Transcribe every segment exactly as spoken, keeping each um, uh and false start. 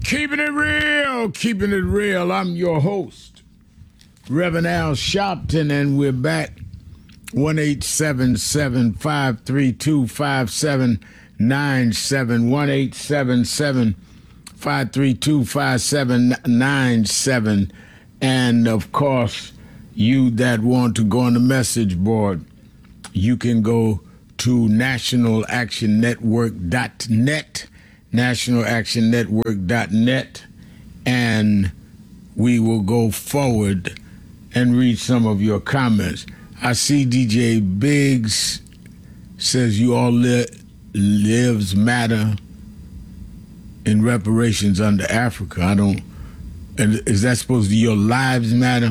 Keeping it real, keeping it real. I'm your host, Reverend Al Sharpton, and we're back. one eight seven seven, five three two, five seven nine seven. one eight seven seven, five three two, five seven nine seven. And, of course, you that want to go on the message board, you can go to national action network dot net. national action network dot net, and we will go forward and read some of your comments. I see D J Biggs says you all li- lives matter in reparations under Africa. I don't, and is that supposed to be your lives matter?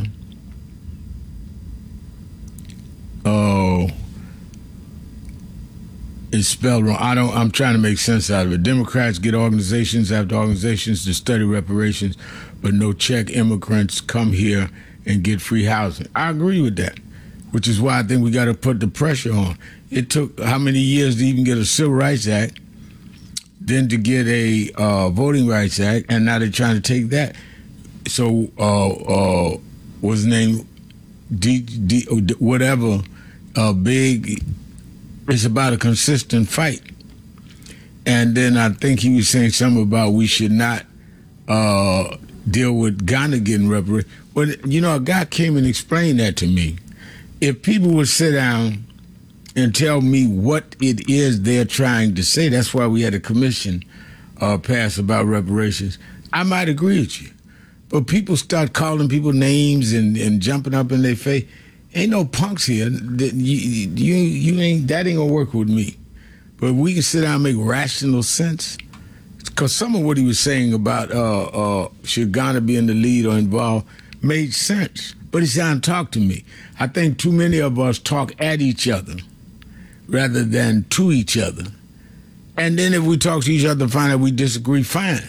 Oh. It's spelled wrong. I don't. I'm trying to make sense out of it. Democrats get organizations after organizations to study reparations, but no check immigrants come here and get free housing. I agree with that, which is why I think we got to put the pressure on. It took how many years to even get a Civil Rights Act, then to get a uh, Voting Rights Act, and now they're trying to take that. So, uh, uh, what's his name? D, D, whatever, uh, big. It's about a consistent fight. And then I think he was saying something about we should not uh, deal with Ghana getting reparations. Well, you know, a guy came and explained that to me. If people would sit down and tell me what it is they're trying to say, that's why we had a commission uh, pass about reparations, I might agree with you. But people start calling people names and, and jumping up in their face. Ain't no punks here. You, you, you ain't, that ain't gonna work with me. But we can sit down and make rational sense. Because some of what he was saying about uh, uh, should Ghana be in the lead or involved made sense. But he said, talk to me. I think too many of us talk at each other rather than to each other. And then if we talk to each other and find out we disagree, fine.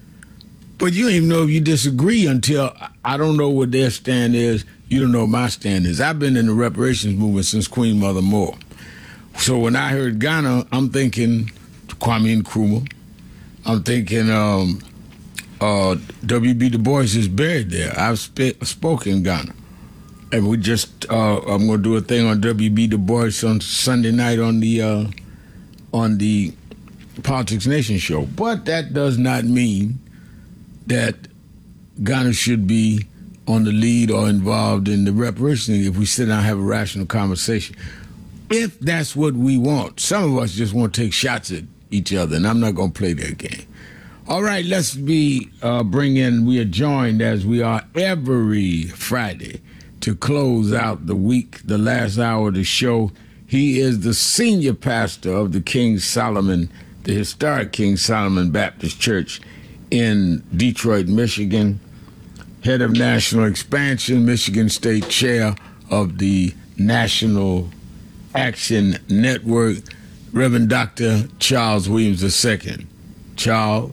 But you don't even know if you disagree until I don't know what their stand is. You don't know what my stand is. I've been in the reparations movement since Queen Mother Moore. So when I heard Ghana, I'm thinking Kwame Nkrumah. I'm thinking um, uh, W B Du Bois is buried there. I've sp- spoken in Ghana. And we just, uh, I'm going to do a thing on W B Du Bois on Sunday night on the, uh, on the Politics Nation show. But that does not mean that Ghana should be on the lead or involved in the reparations if we sit down and have a rational conversation. If that's what we want. Some of us just want to take shots at each other, and I'm not going to play that game. All right, let's be uh, bring in, we are joined as we are every Friday to close out the week, the last hour of the show. He is the senior pastor of the King Solomon, the historic King Solomon Baptist Church in Detroit, Michigan. Head of National Expansion, Michigan State Chair of the National Action Network, Reverend Doctor Charles Williams the Second. Charles?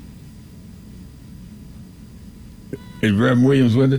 Is Reverend Williams with it?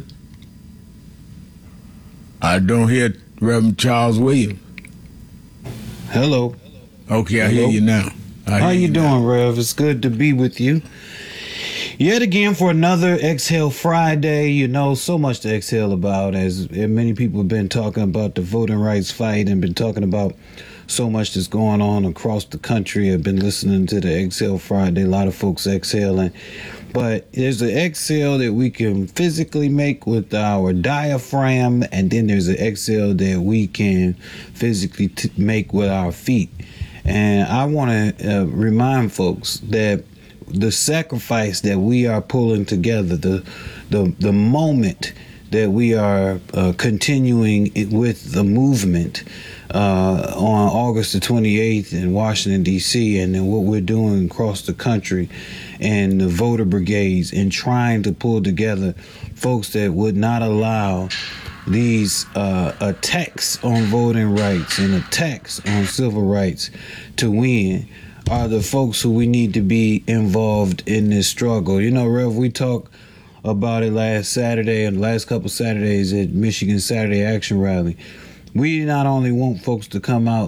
I don't hear Reverend Charles Williams. Hello. Okay, I Hello. hear you now. I How hear you doing, now. Rev? It's good to be with you. Yet again for another Exhale Friday. You know, so much to exhale about, as many people have been talking about the voting rights fight and been talking about so much that's going on across the country. I've been listening to the Exhale Friday, a lot of folks exhaling. But there's an exhale that we can physically make with our diaphragm, and then there's an exhale that we can physically t- make with our feet. And I want to uh, remind folks that the sacrifice that we are pulling together, the the the moment that we are uh, continuing it with the movement uh, on August the twenty-eighth in Washington, D C, and then what we're doing across the country and the voter brigades and trying to pull together folks that would not allow these uh, attacks on voting rights and attacks on civil rights to win are the folks who we need to be involved in this struggle. You know, Rev, we talked about it last Saturday and the last couple Saturdays at Michigan Saturday Action Rally. We not only want folks to come out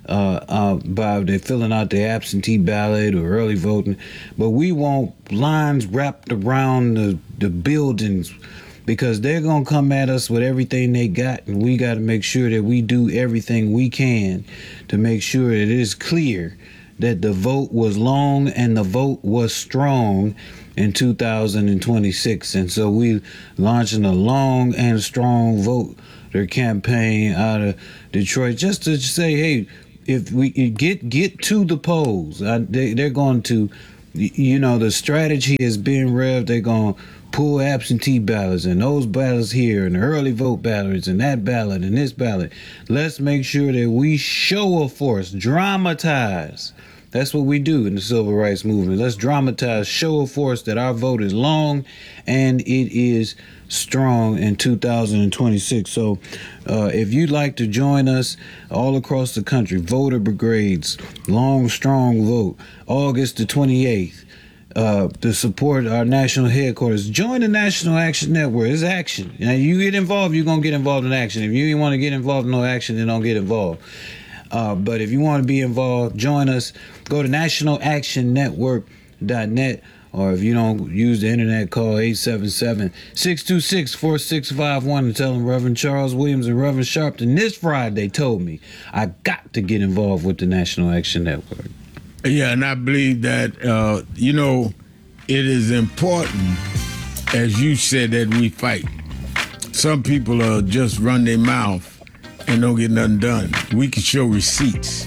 uh, uh, by they filling out the absentee ballot or early voting, but we want lines wrapped around the, the buildings, because they're going to come at us with everything they got, and we got to make sure that we do everything we can to make sure that it is clear that the vote was long and the vote was strong in two thousand twenty-six. And so we launching a long and strong voter campaign out of Detroit, just to say, hey, if we get get to the polls, I, they, they're going to, you know, the strategy is being revved. They're going to pull absentee ballots and those ballots here and the early vote ballots and that ballot and this ballot. Let's make sure that we show a force, dramatize. That's what we do in the civil rights movement. Let's dramatize, show a force that our vote is long and it is strong in two thousand twenty-six. So uh, if you'd like to join us all across the country, voter brigades, long, strong vote, August the twenty-eighth, uh, to support our national headquarters, join the National Action Network. It's action. Now, you get involved, you're going to get involved in action. If you want to get involved in no action, then don't get involved. Uh, but if you want to be involved, join us. Go to national action network dot net, or if you don't use the internet, call eight seven seven, six two six, four six five one and tell them Reverend Charles Williams and Reverend Sharpton this Friday told me I got to get involved with the National Action Network. Yeah, and I believe that, uh, you know, it is important, as you said, that we fight. Some people uh, just run their mouth and don't get nothing done. We can show receipts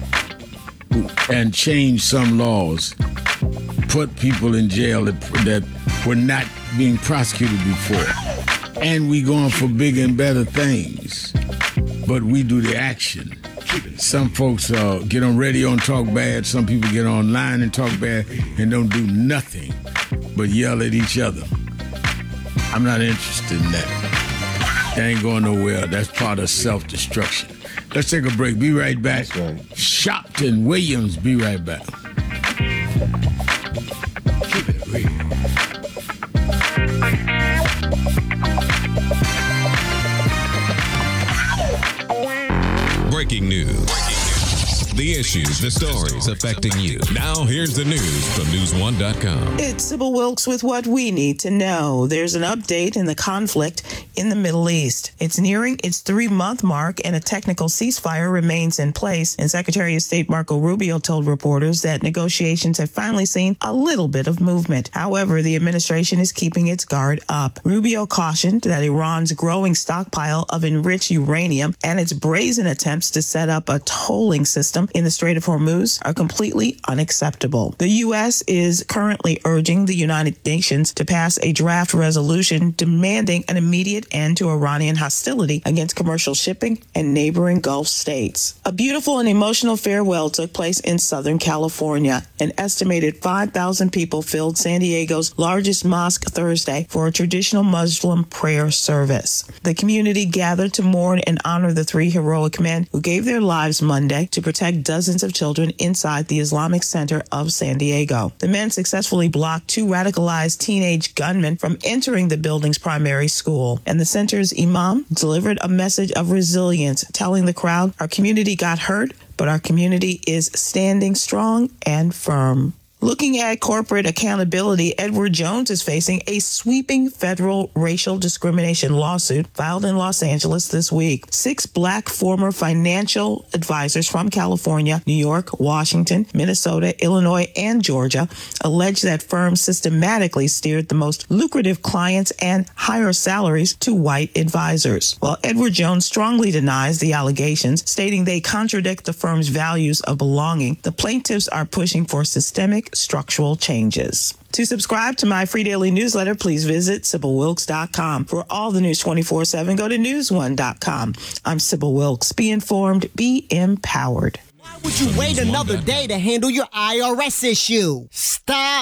and change some laws, put people in jail that, that were not being prosecuted before. And we going for bigger and better things, but we do the action. Some folks uh, get on radio and talk bad. Some people get online and talk bad and don't do nothing but yell at each other. I'm not interested in that. That ain't going nowhere. That's part of self-destruction. Let's take a break. Be right back. That's right. Sharpton Williams, be right back. Keep it real. Breaking news. The issues, the stories affecting you. Now here's the news from news one dot com. It's Sybil Wilkes with what we need to know. There's an update in the conflict in the Middle East. It's nearing its three-month mark and a technical ceasefire remains in place. And Secretary of State Marco Rubio told reporters that negotiations have finally seen a little bit of movement. However, the administration is keeping its guard up. Rubio cautioned that Iran's growing stockpile of enriched uranium and its brazen attempts to set up a tolling system in the Strait of Hormuz are completely unacceptable. The U S is currently urging the United Nations to pass a draft resolution demanding an immediate end to Iranian hostility against commercial shipping and neighboring Gulf states. A beautiful and emotional farewell took place in Southern California. An estimated five thousand people filled San Diego's largest mosque Thursday for a traditional Muslim prayer service. The community gathered to mourn and honor the three heroic men who gave their lives Monday to protect dozens of children inside the Islamic Center of San Diego. The men successfully blocked two radicalized teenage gunmen from entering the building's primary school, and the center's imam delivered a message of resilience, telling the crowd, "Our community got hurt, but our community is standing strong and firm." Looking at corporate accountability, Edward Jones is facing a sweeping federal racial discrimination lawsuit filed in Los Angeles this week. Six black former financial advisors from California, New York, Washington, Minnesota, Illinois, and Georgia allege that firms systematically steered the most lucrative clients and higher salaries to white advisors. While Edward Jones strongly denies the allegations, stating they contradict the firm's values of belonging, the plaintiffs are pushing for systemic structural changes. To subscribe to my free daily newsletter, please visit Sybil Wilkes dot com. For all the news twenty-four seven, go to news one dot com. I'm Sybil Wilkes. Be informed, be empowered. Why would you wait another day to handle your I R S issue? Stop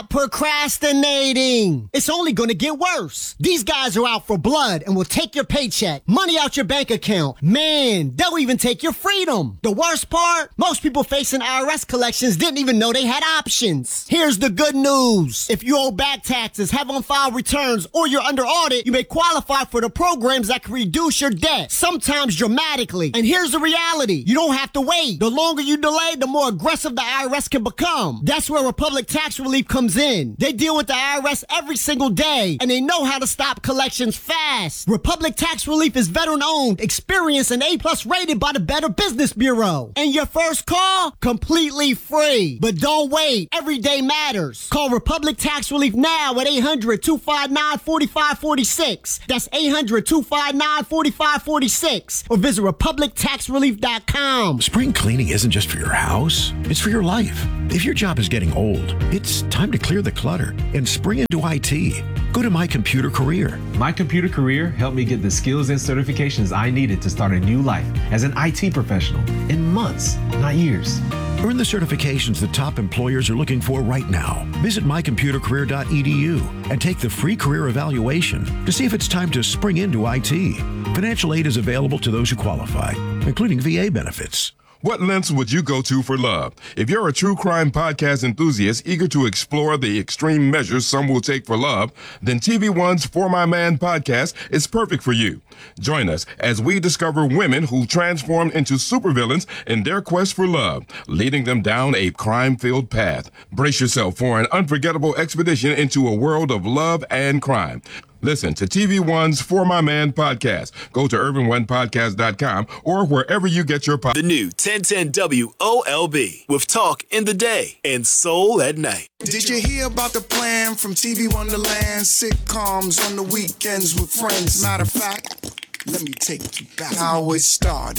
Stop procrastinating. It's only going to get worse. These guys are out for blood and will take your paycheck, money out your bank account. Man, they'll even take your freedom. The worst part? Most people facing I R S collections didn't even know they had options. Here's the good news. If you owe back taxes, have on-file returns, or you're under audit, you may qualify for the programs that can reduce your debt, sometimes dramatically. And here's the reality. You don't have to wait. The longer you delay, the more aggressive the I R S can become. That's where Republic Tax Relief comes in. They deal with the I R S every single day, and they know how to stop collections fast. Republic Tax Relief is veteran-owned, experienced, and A-plus rated by the Better Business Bureau. And your first call? Completely free. But don't wait. Every day matters. Call Republic Tax Relief now at eight hundred, two five nine, four five four six. That's eight hundred, two five nine, four five four six. Or visit republic tax relief dot com. Spring cleaning isn't just for your house, it's for your life. If your job is getting old, it's time to clear the clutter and spring into I T. Go to My Computer Career. My Computer Career helped me get the skills and certifications I needed to start a new life as an I T professional in months, not years. Earn the certifications that top employers are looking for right now. Visit my computer career dot e d u and take the free career evaluation to see if it's time to spring into I T. Financial aid is available to those who qualify, including V A benefits. What lengths would you go to for love? If you're a true crime podcast enthusiast eager to explore the extreme measures some will take for love, then T V One's For My Man podcast is perfect for you. Join us as we discover women who transformed into supervillains in their quest for love, leading them down a crime-filled path. Brace yourself for an unforgettable expedition into a world of love and crime. Listen to T V One's For My Man podcast. Go to urban one podcast dot com or wherever you get your podcast. The new ten ten W O L B with talk in the day and soul at night. Did you hear about the plan from T V Wonderland? Sitcoms on the weekends with friends. Matter of fact, let me take you back how it started.